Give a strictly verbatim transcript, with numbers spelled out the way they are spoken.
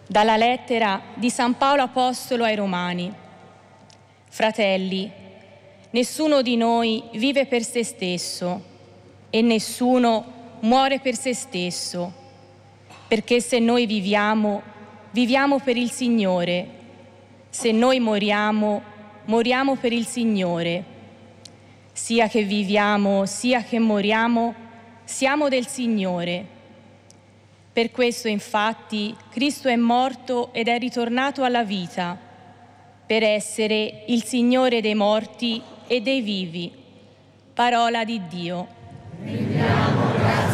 Dalla lettera di San Paolo Apostolo ai Romani. Fratelli, nessuno di noi vive per se stesso e nessuno muore per se stesso, perché se noi viviamo, viviamo per il Signore, se noi moriamo, moriamo per il Signore. Sia che viviamo, sia che moriamo, siamo del Signore. Per questo, infatti, Cristo è morto ed è ritornato alla vita, per essere il Signore dei morti e dei vivi. Parola di Dio. Rendiamo grazie